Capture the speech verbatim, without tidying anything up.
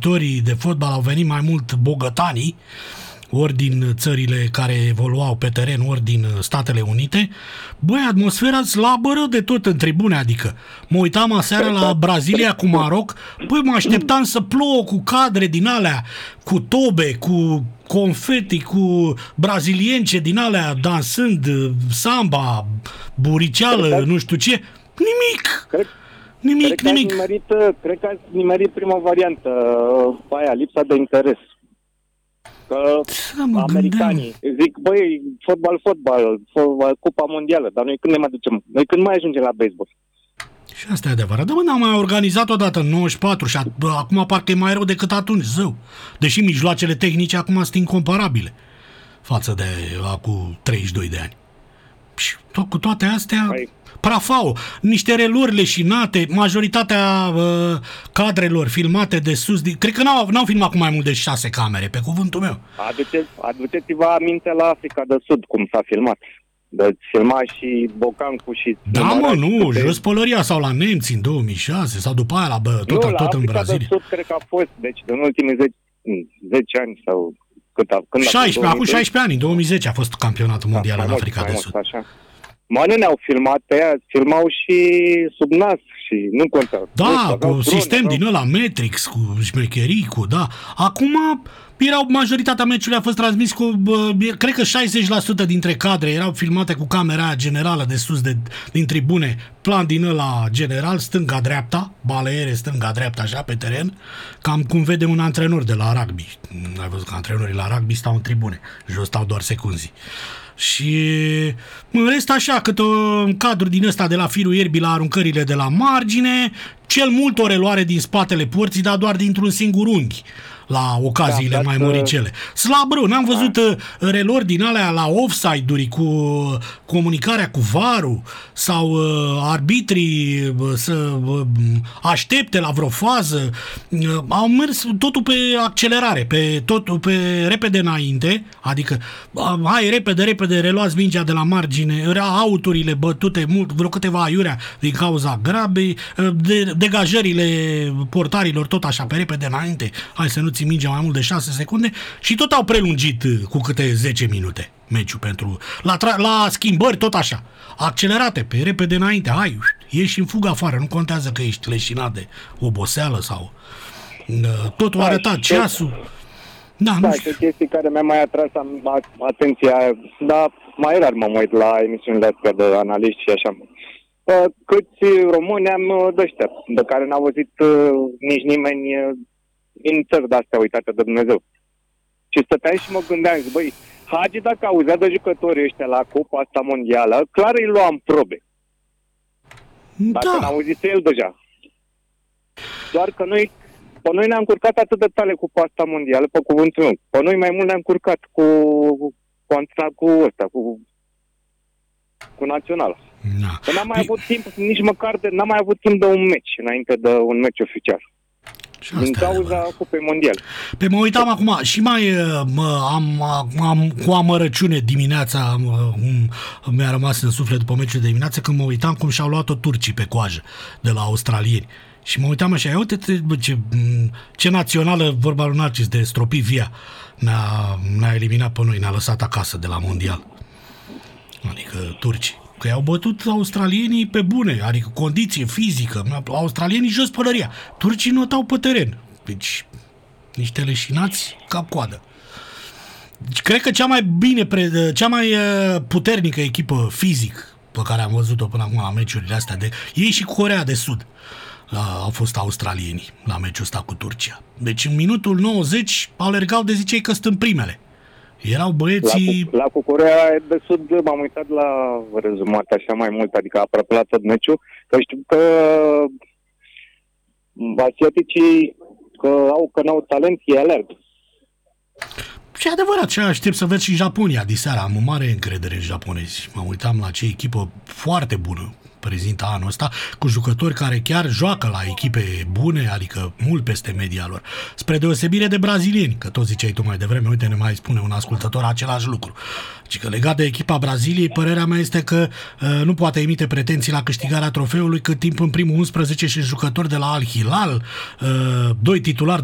iubitorii de fotbal, au venit mai mult bogătanii, ori din țările care evoluau pe teren, ori din Statele Unite. Băi, atmosfera slabă rău de tot în tribune, adică mă uitam aseară la Brazilia cu Maroc, băi, mă așteptam să plouă cu cadre din alea, cu tobe, cu confeti, cu brazilience din alea dansând samba, buriceală, nu știu ce. Nimic! Cred, nimic, cred că nimic. Ați nimerit, cred că ați nimerit prima variantă, aia, lipsa de interes. Că americanii zic, băi, fotbal, fotbal, fotbal, Cupa Mondială, dar noi când ne mai ducem? Noi când mai ajungem la baseball? Și asta e adevărat. Dar, bă, n-am mai organizat odată în nouăzeci și patru și a, bă, acum parcă e mai rău decât atunci, zău. Deși mijloacele tehnice acum sunt incomparabile față de acum treizeci și doi de ani. Și tot, cu toate astea... Păi... prafau, niște reluri leșinate, majoritatea uh, cadrelor filmate de sus, de, cred că n-au, n-au filmat cu mai mult de șase camere, pe cuvântul meu. Aduceți, aduceți-vă aminte la Africa de Sud, cum s-a filmat. De filma și Bocancu și... Da, mă, nu, de... jos pălăria sau la nemți în două mii șase, sau după aia la, bă, tot, nu, tot la în Africa Brazilia. de Sud cred că a fost, deci în ultimii zece, zece ani sau... Cât a, când șaisprezece, acum șaisprezece ani, în două mii zece a fost campionatul mondial da, în Africa mult, de mult, Sud. Așa. Mă, nu ne-au filmat pe aia, filmau și sub nas și nu conteau. Da, cu sistem din ăla, Matrix, cu șmecherii, cu, da. Acum, erau, majoritatea meciului a fost transmis cu, bă, cred că șaizeci la sută dintre cadre erau filmate cu camera aia generală de sus, de, din tribune, plan din ăla general, stânga-dreapta, balere stânga-dreapta, așa, pe teren, cam cum vede un antrenor de la rugby. Ai văzut că antrenorii la rugby stau în tribune, jos stau doar secunzii. Și în rest așa, cât un cadru din ăsta de la firul ierbii la aruncările de la margine, cel mult o reluare din spatele porții, dar doar dintr-un singur unghi la ocaziile da, mai măricele. Slab rău, n-am văzut da. relori din alea la offside-uri cu comunicarea cu varul sau uh, arbitrii uh, să uh, aștepte la vreo fază. Uh, au mers totul pe accelerare, pe, totul pe repede înainte, adică uh, hai repede, repede, reluați mingea de la margine, auturile bătute mult, vreo câteva aiurea din cauza grabei, uh, de, degajările portarilor tot așa pe repede înainte, hai să nu ții mingea mai mult de șase secunde și tot au prelungit cu câte zece minute meciul pentru... La, tra- la schimbări tot așa, accelerate, pe repede înainte, hai, ieși în fugă afară, nu contează că ești leșinat de oboseală sau... Totul da, arăta ceasul. Da, da, nu știu. Și chestii care mi-a mai atras atenția, dar mai rar mă uit la emisiunile astea de analiști și așa. Câți români am de ăștia, de care n-a văzut nici nimeni în țări de-astea uitate de Dumnezeu. Și stăteam și mă gândeam, zic, băi, Hagi, dacă auzea de jucătorii ăștia la Cupa asta mondială, clar îi luam probe. Dacă da. n-a auzit el deja. Doar că noi, pe noi ne-am curcat atât de tare Cupa asta mondială, pe cuvântul meu. Pe noi mai mult ne-am curcat cu cu, cu ăsta, cu, cu național. Da. Că n-am mai avut timp, nici măcar de, n-am mai avut timp de un meci, înainte de un meci oficial. Din cauza Cupei Mondiale. Pe mă uitam acum și mai mă, am, am cu amărăciune dimineața, mă, mi-a rămas în suflet după meciul de dimineață când mă uitam cum și-au luat-o turcii pe coajă de la australieni. Și mă uitam așa, uite ce, ce națională, vorba lui Narcis, de stropi via, ne-a, ne-a eliminat pe noi, ne-a lăsat acasă de la mondial. Adică turcii. Că i-au bătut australienii pe bune, adică condiție fizică, australienii jos pălăria. Turcii notau pe teren. Deci, niște leșinați cap-coadă. Deci, cred că cea mai bine, cea mai puternică echipă fizic pe care am văzut-o până acum la meciurile astea, de ei și Coreea de Sud, au fost australienii la meciul ăsta cu Turcia. Deci, în minutul nouăzeci, alergau de zicei că sunt în primele. Erau băieții... La, la cu Coreea de Sud m-am uitat la rezumat așa mai mult, adică aproape la tot meciul, că știu că asiaticii că au, că n-au talent, ei alerg. Și adevărat, și aștept să vezi și Japonia diseară. Am o mare încredere în japonezi. Mă uitam la ce echipă foarte bună prezintă anul ăsta, cu jucători care chiar joacă la echipe bune, adică mult peste media lor. Spre deosebire de brazilieni, că tot ziceai tu mai devreme, uite, ne mai spune un ascultător același lucru. Și că legat de echipa Braziliei, părerea mea este că uh, nu poate emite pretenții la câștigarea trofeului cât timp în primul unsprezece și jucători de la Al Hilal, uh, doi titulari